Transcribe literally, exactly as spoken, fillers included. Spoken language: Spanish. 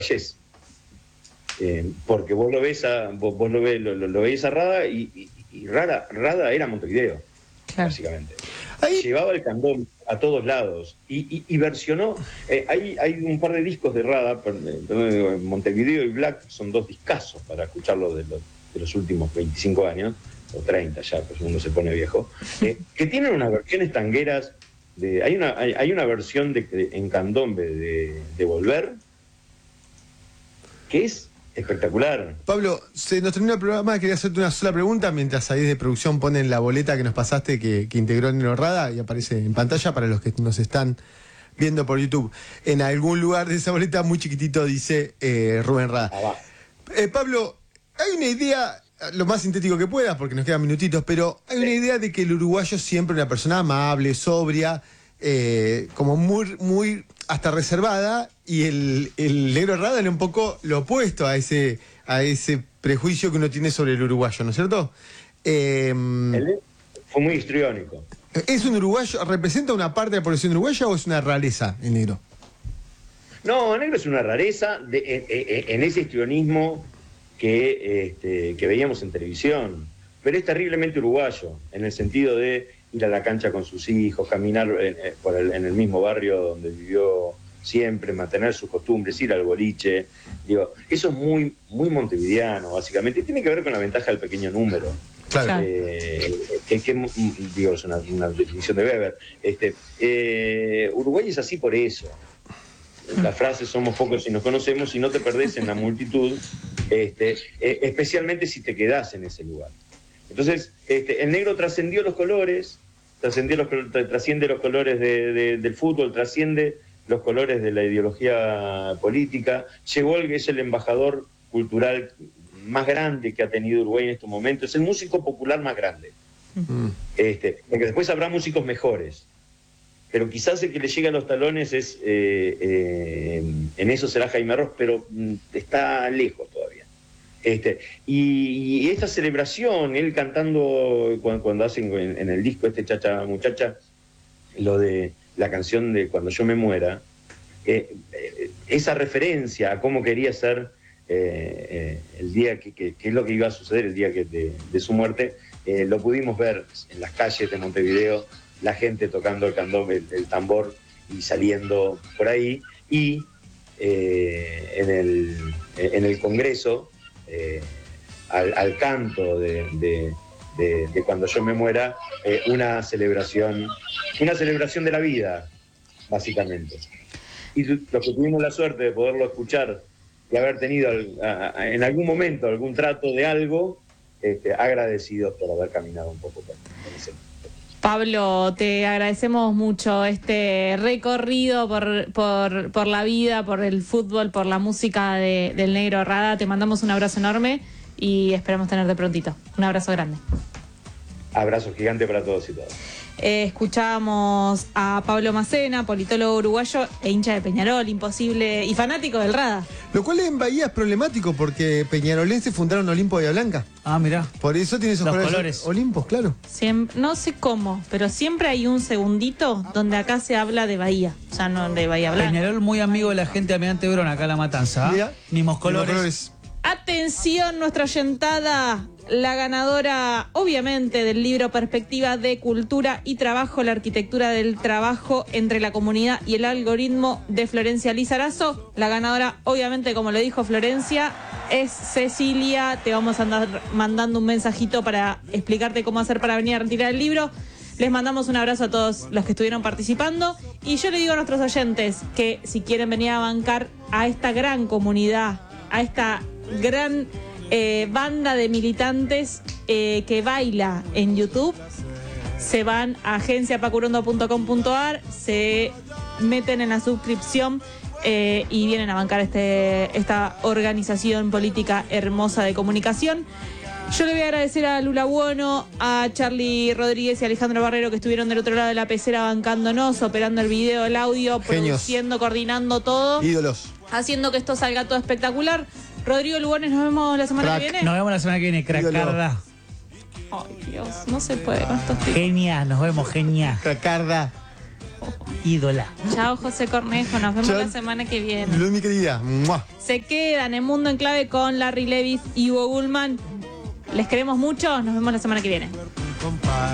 uruguayés. Eh, porque vos lo ves a, vos, vos lo, ves, lo, lo, lo veis a Rada y, y, y Rada, Rada era Montevideo, claro. Básicamente. Ahí... Llevaba el candón a todos lados y, y, y versionó. Eh, hay, hay un par de discos de Rada, perdón, Montevideo y Black son dos discazos para escucharlo de los, de los últimos veinticinco años, o treinta ya, pues uno se pone viejo, eh, que tienen unas versiones tangueras. De, hay, una, hay, hay una versión de, de, en candombe de, de Volver que es espectacular. Pablo, se nos terminó el programa, quería hacerte una sola pregunta mientras ahí de producción ponen la boleta que nos pasaste que, que integró el Negro Rada y aparece en pantalla para los que nos están viendo por YouTube. En algún lugar de esa boleta muy chiquitito dice eh, Rubén Rada. Ah, eh, Pablo, hay una idea, lo más sintético que puedas porque nos quedan minutitos, pero hay una idea de que el uruguayo siempre una persona amable, sobria, eh, como muy, muy hasta reservada, y el, el Negro Rada era un poco lo opuesto a ese, a ese prejuicio que uno tiene sobre el uruguayo, ¿no es cierto? Eh, Fue muy histriónico. ¿Es un uruguayo, representa una parte de la población uruguaya o es una rareza el negro? No, el negro es una rareza de, en, en, en ese histrionismo que, este, que veíamos en televisión, pero es terriblemente uruguayo, en el sentido de ir a la cancha con sus hijos, caminar en, por el, en el mismo barrio donde vivió siempre, mantener sus costumbres, ir al boliche. Digo, eso es muy, muy montevideano, básicamente, y tiene que ver con la ventaja del pequeño número. Claro. Eh, que, que, digo, es una, una definición de Weber. Este, eh, Uruguay es así por eso. La frase somos pocos y nos conocemos y no te perdés en la multitud, este, eh, especialmente si te quedás en ese lugar. Entonces, este, el negro trascendió los colores, trascendió los, trasciende los colores de, de, del fútbol, trasciende los colores de la ideología política, llegó el que es el embajador cultural más grande que ha tenido Uruguay en estos momentos, es el músico popular más grande. Mm. Este, porque después habrá músicos mejores, pero quizás el que le llega a los talones es, eh, eh, en eso será Jaime Ross, pero mm, está lejos todavía. Este, y, y esta celebración, él cantando cuando, cuando hacen en, en el disco este Chacha Muchacha, lo de la canción de Cuando yo me muera, eh, eh, esa referencia a cómo quería ser eh, eh, el día que, que, que es lo que iba a suceder el día que de, de su muerte, eh, lo pudimos ver en las calles de Montevideo, la gente tocando el candombe, el, el tambor y saliendo por ahí, y eh, en, el, en el Congreso, Eh, al, al canto de, de, de, de Cuando yo me muera, eh, una celebración, una celebración de la vida, básicamente. Y los que tuvimos la suerte de poderlo escuchar y haber tenido a, a, en algún momento algún trato de algo, este, agradecidos por haber caminado un poco por, por ese. Pablo, te agradecemos mucho este recorrido por, por, por la vida, por el fútbol, por la música de, del Negro Rada. Te mandamos un abrazo enorme y esperamos tenerte prontito. Un abrazo grande. Abrazo gigante para todos y todas. Eh, escuchamos a Pablo Macena, politólogo uruguayo e hincha de Peñarol, imposible y fanático del Rada. Lo cual en Bahía es problemático porque peñarolenses fundaron Olimpo de Bahía Blanca. Ah, mirá. Por eso tiene esos Los colores. colores. Olimpos, claro. Siempre, no sé cómo, pero siempre hay un segundito donde acá se habla de Bahía, o sea, no de Bahía Blanca. Peñarol muy amigo de la gente de Almirante Brown, acá en La Matanza. ¿eh? Mirá. Mismos colores. Mismos colores. Atención, nuestra oyentada, la ganadora, obviamente, del libro Perspectiva de Cultura y Trabajo, la arquitectura del trabajo entre la comunidad y el algoritmo, de Florencia Lizarazo. La ganadora, obviamente, como lo dijo Florencia, es Cecilia. Te vamos a andar mandando un mensajito para explicarte cómo hacer para venir a retirar el libro. Les mandamos un abrazo a todos los que estuvieron participando. Y yo le digo a nuestros oyentes que si quieren venir a bancar a esta gran comunidad, a esta gran eh, banda de militantes eh, que baila en YouTube, se van a agencia pacurondo punto com punto a r, se meten en la suscripción eh, y vienen a bancar este, esta organización política hermosa de comunicación. Yo le voy a agradecer a Lula Buono, a Charlie Rodríguez y a Alejandro Barrero, que estuvieron del otro lado de la pecera bancándonos, operando el video, el audio, Genios. Produciendo, coordinando todo, Ídolos. haciendo que esto salga todo espectacular. Rodrigo Lugones, nos vemos la semana Crack. que viene. Nos vemos la semana que viene, cracarda. Ay, Dios, no se puede con estos tipos. Genia, nos vemos, genia. Cacarda. Oh. ídola. Chao, José Cornejo. Nos vemos Chao. la semana que viene. Luz, mi querida. ¡Mua! Se quedan en Mundo en Clave con Larry Levis y Hugo Gullman. Les queremos mucho. Nos vemos la semana que viene.